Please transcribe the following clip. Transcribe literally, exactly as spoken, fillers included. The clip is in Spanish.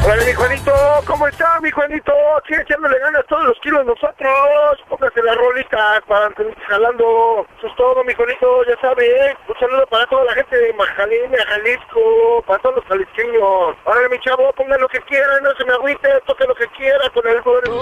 Hola, mi Juanito, ¿cómo está, mi Juanito? Aquí echándole ganas todos los kilos nosotros. Póngase la rolita para seguir jalando. Eso es todo, mi Juanito, ya sabe, ¿eh? Un saludo para toda la gente de Majalina, Jalisco, para todos los jalisqueños. Ahora, mi chavo, ponga lo que quiera, no se me agüite, toque lo que quiera con el gol.